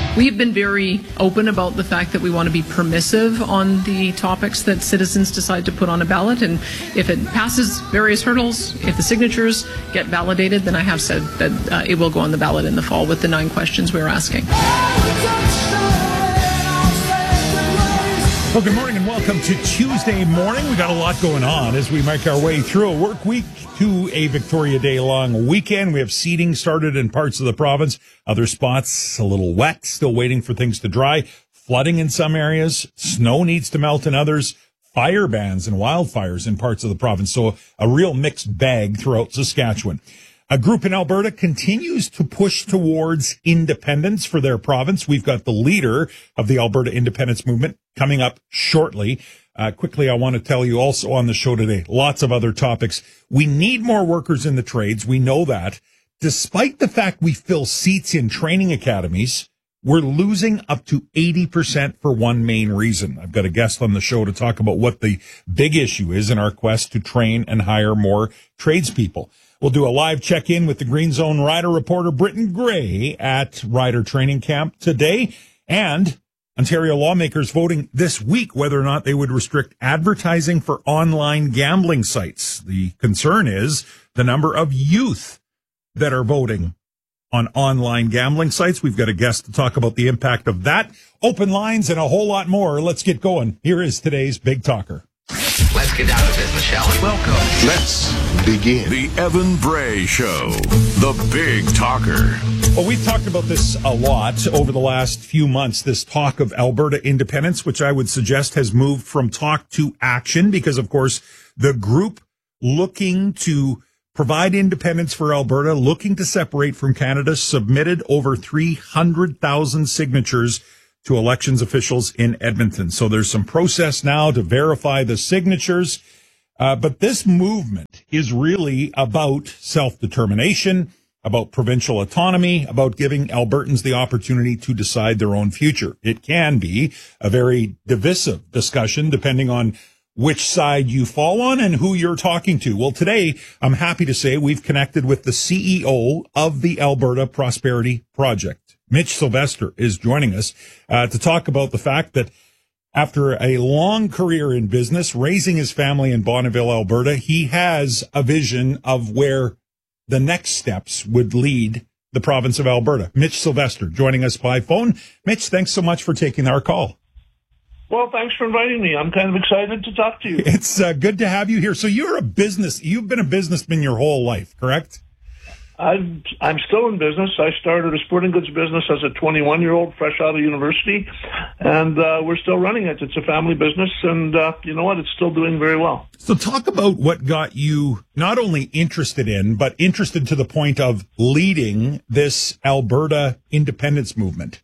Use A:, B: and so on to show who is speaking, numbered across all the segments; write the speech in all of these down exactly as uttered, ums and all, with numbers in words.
A: We've been very open about the fact that we want to be permissive on the topics that citizens decide to put on a ballot, and if it passes various hurdles, if the signatures get validated, then I have said that uh, it will go on the ballot in the fall with the nine questions we're asking.
B: Well, good morning and welcome to Tuesday morning. We got a lot going on as we make our way through a work week to a Victoria Day long weekend. We have seeding started in parts of the province. Other spots a little wet, still waiting for things to dry. Flooding in some areas. Snow needs to melt in others. Fire bans and wildfires in parts of the province. So a real mixed bag throughout Saskatchewan. A group in Alberta continues to push towards independence for their province. We've got the leader of the Alberta independence movement coming up shortly. Uh, quickly, I want to tell you also on the show today, lots of other topics. We need more workers in the trades. We know that. Despite the fact we fill seats in training academies, we're losing up to eighty percent for one main reason. I've got a guest on the show to talk about what the big issue is in our quest to train and hire more tradespeople. We'll do a live check-in with the Green Zone rider reporter Britton Gray at Rider Training Camp today. And Ontario lawmakers voting this week whether or not they would restrict advertising for online gambling sites. The concern is the number of youth that are voting on online gambling sites. We've got a guest to talk about the impact of that. Open lines and a whole lot more. Let's get going. Here is today's Big Talker.
C: Let's get down to business, shall we? Welcome.
D: Let's begin.
E: The Evan Bray Show, the Big Talker.
B: Well, we've talked about this a lot over the last few months, this talk of Alberta independence, which I would suggest has moved from talk to action because, of course, the group looking to provide independence for Alberta, looking to separate from Canada, submitted over three hundred thousand signatures to elections officials in Edmonton. So there's some process now to verify the signatures. Uh, but this movement is really about self-determination, about provincial autonomy, about giving Albertans the opportunity to decide their own future. It can be a very divisive discussion depending on which side you fall on and who you're talking to. Well, today, I'm happy to say we've connected with the C E O of the Alberta Prosperity Project. Mitch Sylvester is joining us uh, to talk about the fact that after a long career in business, raising his family in Bonneville, Alberta, he has a vision of where the next steps would lead the province of Alberta. Mitch Sylvester joining us by phone. Mitch, thanks so much for taking our call.
F: Well, thanks for inviting me. I'm kind of excited to talk to you.
B: It's uh, good to have you here. So you're a business, you've been a businessman your whole life, correct?
F: I'm, I'm still in business. I started a sporting goods business as a twenty-one-year-old fresh out of university, and uh, we're still running it. It's a family business, and uh, you know what? It's still doing very well.
B: So talk about what got you not only interested in, but interested to the point of leading this Alberta independence movement.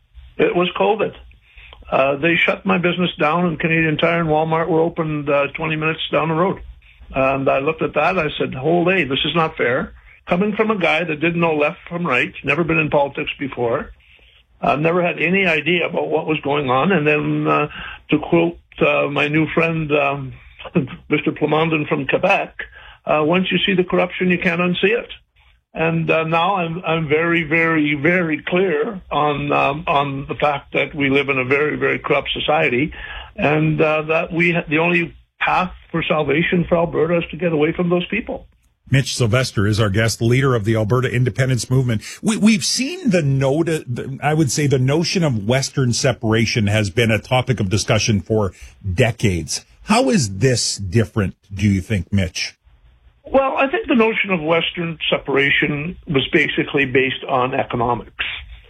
F: It was COVID. Uh, they shut my business down, and Canadian Tire and Walmart were opened uh, twenty minutes down the road. And I looked at that. I said, hold on, this is not fair. Coming from a guy that didn't know left from right, never been in politics before, uh, never had any idea about what was going on. And then uh, to quote uh, my new friend, um, Mister Plamondon from Quebec, uh, once you see the corruption, you can't unsee it. And uh, now I'm I'm very, very, very clear on um, on the fact that we live in a very, very corrupt society, and uh, that we ha- the only path for salvation for Alberta is to get away from those people.
B: Mitch Sylvester is our guest, the leader of the Alberta independence movement. We, we've seen the note, I would say the notion of Western separation has been a topic of discussion for decades. How is this different, do you think, Mitch?
F: Well, I think the notion of Western separation was basically based on economics.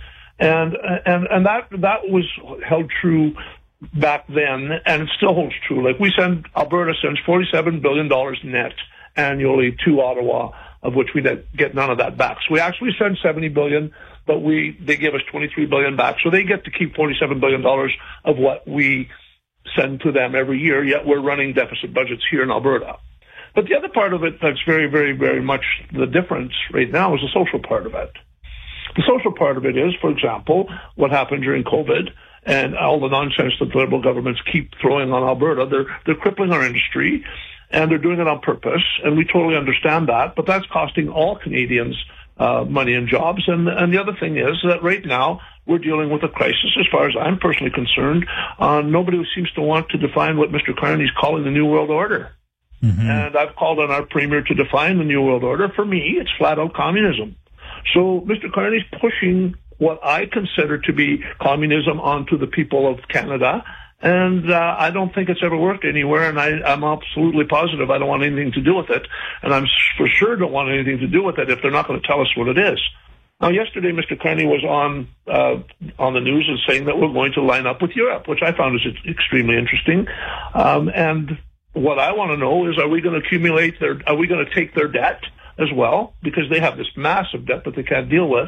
F: And, and, and that, that was held true back then, and it still holds true. Like we send, Alberta sends forty-seven billion dollars net annually to Ottawa, of which we get none of that back. So we actually send seventy billion dollars, but we they give us twenty-three billion dollars back. So they get to keep forty-seven billion dollars of what we send to them every year, yet we're running deficit budgets here in Alberta. But the other part of it that's very, very, very much the difference right now is the social part of it. The social part of it is, for example, what happened during COVID and all the nonsense that the Liberal governments keep throwing on Alberta. They're, they're crippling our industry, and they're doing it on purpose, and we totally understand that, but that's costing all Canadians uh, money and jobs. And, and the other thing is that right now, we're dealing with a crisis as far as I'm personally concerned. Uh, nobody seems to want to define what Mister Carney's calling the New World Order. Mm-hmm. And I've called on our Premier to define the New World Order. For me, it's flat-out communism. So Mister Carney's pushing what I consider to be communism onto the people of Canada. And uh, I don't think it's ever worked anywhere, and I, I'm absolutely positive I don't want anything to do with it. And I'm for sure don't want anything to do with it if they're not going to tell us what it is. Now, yesterday, Mister Carney was on uh, on the news and saying that we're going to line up with Europe, which I found is extremely interesting. Um, and what I want to know is, are we going to accumulate their, are we going to take their debt as well? Because they have this massive debt that they can't deal with.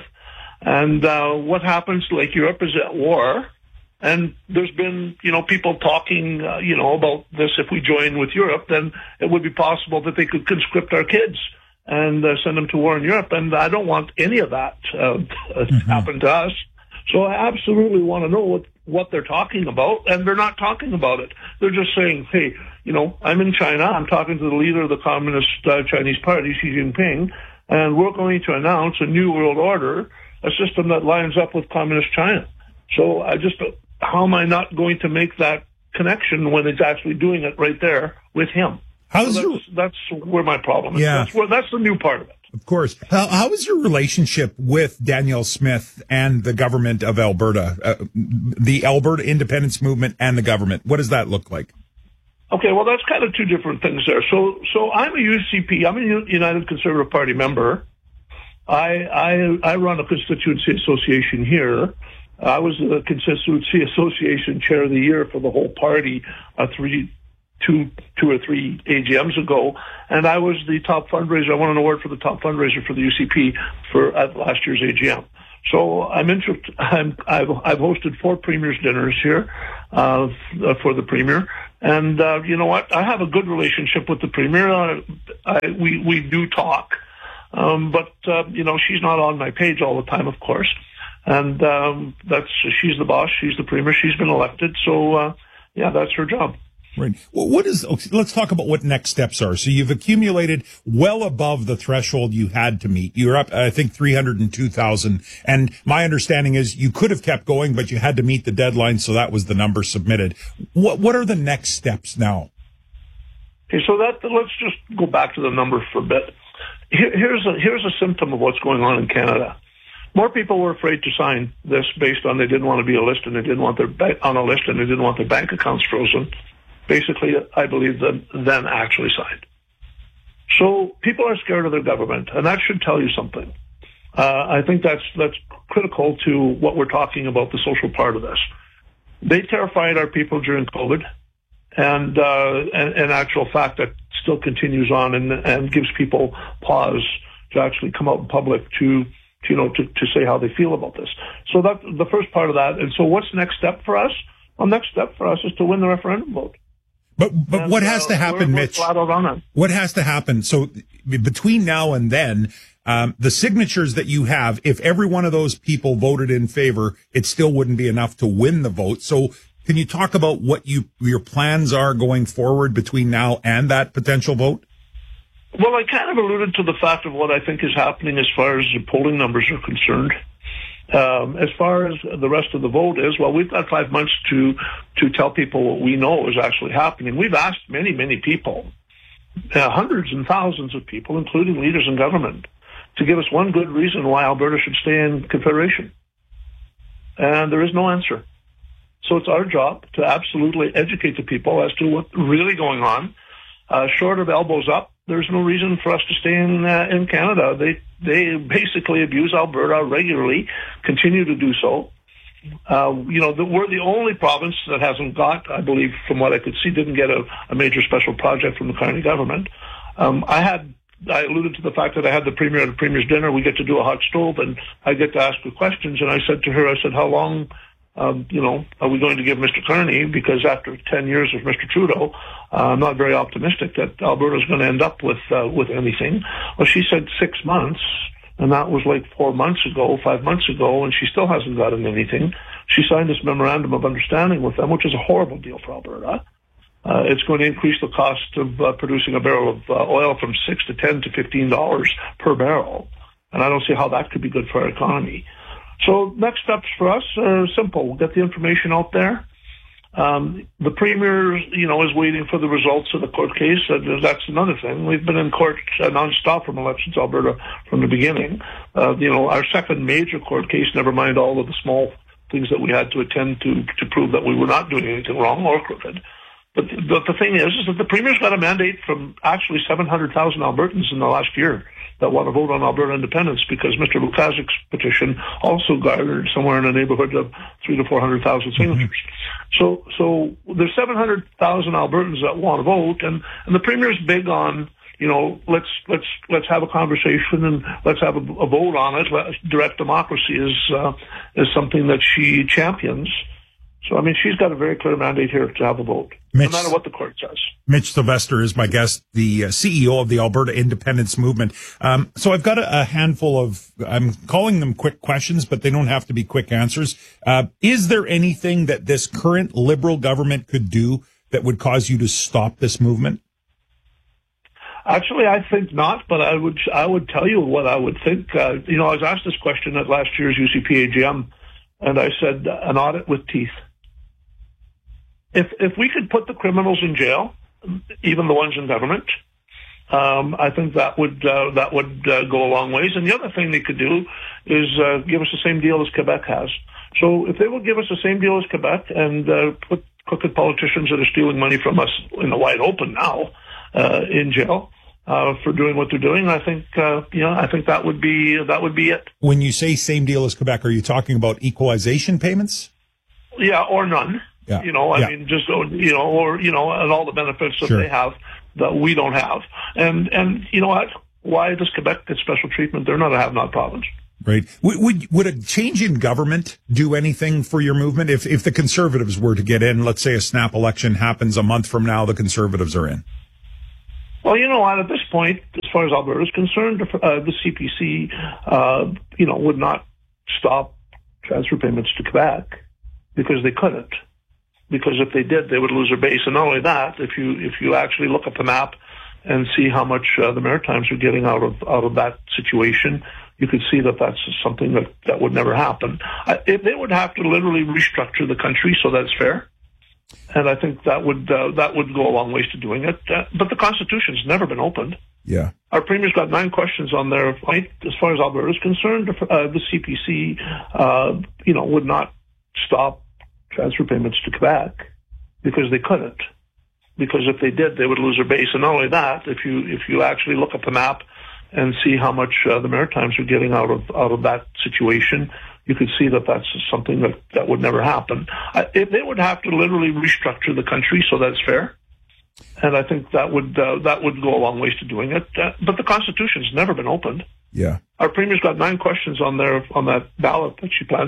F: And uh, what happens, like Europe is at war. And there's been, you know, people talking, uh, you know, about this. If we join with Europe, then it would be possible that they could conscript our kids and uh, send them to war in Europe. And I don't want any of that uh, to mm-hmm. happen to us. So I absolutely want to know what, what they're talking about. And they're not talking about it. They're just saying, hey, you know, I'm in China. I'm talking to the leader of the Communist uh, Chinese Party, Xi Jinping, and we're going to announce a new world order, a system that lines up with Communist China. So I just... how am I not going to make that connection when it's actually doing it right there with him?
B: How's
F: so that's,
B: your...
F: that's where my problem is.
B: Yeah.
F: That's, where, that's the new part of it.
B: Of course. How, how is your relationship with Danielle Smith and the government of Alberta, uh, the Alberta Independence Movement and the government? What does that look like?
F: Okay, well, that's kind of two different things there. So, so I'm a U C P. I'm a United Conservative Party member. I, I, I run a constituency association here. I was the Constituency Association Chair of the Year for the whole party uh, three, two, two or three A G Ms ago, and I was the top fundraiser. I won an award for the top fundraiser for the U C P for at last year's A G M. So I'm interested. I'm, I've, I've hosted four premiers' dinners here uh, for the premier, and uh, you know what? I have a good relationship with the premier. Uh, I, we we do talk, um, but uh, you know she's not on my page all the time, of course. And um, that's she's the boss. She's the premier. She's been elected. So, uh, yeah, that's her job.
B: Right. Well, what is? Okay, let's talk about what next steps are. So you've accumulated well above the threshold you had to meet. You're up, I think, three hundred two thousand. And my understanding is you could have kept going, but you had to meet the deadline, so that was the number submitted. What What are the next steps now?
F: Okay, so that let's just go back to the number for a bit. Here, here's a here's a symptom of what's going on in Canada. More people were afraid to sign this based on they didn't want to be a list and they didn't want their ba- on a list and they didn't want their bank accounts frozen. Basically, I believe than than actually signed. So people are scared of their government, and that should tell you something. Uh, I think that's that's critical to what we're talking about, the social part of this. They terrified our people during COVID, and uh, and, and actual fact that still continues on and and gives people pause to actually come out in public to. you know, to, to say how they feel about this. So that's the first part of that. And so what's next step for us? Well, next step for us is to win the referendum vote.
B: But but
F: and,
B: what has
F: uh,
B: to happen,
F: we're, we're
B: Mitch?
F: flat out on that.
B: What has to happen? So between now and then, um, the signatures that you have, if every one of those people voted in favor, it still wouldn't be enough to win the vote. So can you talk about what you your plans are going forward between now and that potential vote?
F: Well, I kind of alluded to the fact of what I think is happening as far as the polling numbers are concerned. Um, as far as the rest of the vote is, well, we've got five months to to tell people what we know is actually happening. We've asked many, many people, uh, hundreds and thousands of people, including leaders in government, to give us one good reason why Alberta should stay in Confederation. And there is no answer. So it's our job to absolutely educate the people as to what's really going on. Uh, short of elbows up, there's no reason for us to stay in uh, in Canada. They they basically abuse Alberta regularly, continue to do so. Uh, you know, the, we're the only province that hasn't got, I believe, from what I could see, didn't get a, a major special project from the Carney government. Um, I had, I alluded to the fact that I had the Premier at the Premier's dinner. We get to do a hot stove, and I get to ask her questions. And I said to her, I said, how long... Um, you know, are we going to give Mister Carney? Because after ten years of Mister Trudeau, uh, I'm not very optimistic that Alberta is going to end up with uh, with anything. Well, she said six months, and that was like four months ago, five months ago, and she still hasn't gotten anything. She signed this memorandum of understanding with them, which is a horrible deal for Alberta. Uh, it's going to increase the cost of uh, producing a barrel of uh, oil from six to ten to fifteen dollars per barrel, and I don't see how that could be good for our economy. So next steps for us are simple. We'll get the information out there. Um, the Premier, you know, is waiting for the results of the court case. And that's another thing. We've been in court uh, nonstop from Elections Alberta from the beginning. Uh, you know, our second major court case, never mind all of the small things that we had to attend to to prove that we were not doing anything wrong or crooked. But the, the thing is, is that the Premier's got a mandate from actually seven hundred thousand Albertans in the last year that want to vote on Alberta independence, because Mister Lukaszyk's petition also garnered somewhere in the neighborhood of three to four hundred thousand signatures. Mm-hmm. So, so there's seven hundred thousand Albertans that want to vote, and, and the Premier's big on, you know, let's let's let's have a conversation and let's have a, a vote on it. Direct democracy is uh, is something that she champions. So, I mean, she's got a very clear mandate here to have a vote, Mitch, no matter what the court says.
B: Mitch Sylvester is my guest, the uh, C E O of the Alberta Independence Movement. Um, so I've got a, a handful of, I'm calling them quick questions, but they don't have to be quick answers. Uh, is there anything that this current Liberal government could do that would cause you to stop this movement?
F: Actually, I think not, but I would I would tell you what I would think. Uh, you know, I was asked this question at last year's U C P A G M, and I said an audit with teeth. If if we could put the criminals in jail, even the ones in government, um, I think that would uh, that would uh, go a long ways. And the other thing they could do is uh, give us the same deal as Quebec has. So if they would give us the same deal as Quebec and uh, put crooked politicians that are stealing money from us in the wide open now uh, in jail uh, for doing what they're doing, I think uh, you know I think that would be that would be it.
B: When you say same deal as Quebec, are you talking about equalization payments?
F: Yeah, or none.
B: Yeah.
F: You know, I
B: yeah.
F: mean, just, you know, or, you know, and all the benefits that sure. they have that we don't have. And, and, you know what? Why does Quebec get special treatment? They're not a have-not province.
B: Right. Would, would, would a change in government do anything for your movement? If, if the Conservatives were to get in, let's say a snap election happens a month from now, the Conservatives are in.
F: Well, you know what? At this point, as far as Alberta is concerned, uh, the C P C, uh, you know, would not stop transfer payments to Quebec because they couldn't. Because if they did, they would lose their base. And not only that, if you if you actually look at the map and see how much uh, the Maritimes are getting out of out of that situation, you could see that that's something that, that would never happen. I, if they would have to literally restructure the country so that's fair, and I think that would uh, that would go a long ways to doing it. Uh, but the Constitution's never been opened.
B: Yeah,
F: our Premier's got nine questions on their point. As far as Alberta is concerned, uh, the C P C, uh, you know, would not stop transfer payments to Quebec because they couldn't. Because if they did, they would lose their base. And not only that, if you if you actually look at the map and see how much uh, the Maritimes are getting out of out of that situation, you could see that that's something that, that would never happen. I, if they would have to literally restructure the country so that's fair, and I think that would uh, that would go a long ways to doing it. Uh, but the Constitution's never been opened.
B: Yeah,
F: our Premier's got nine questions on there on that ballot that she plans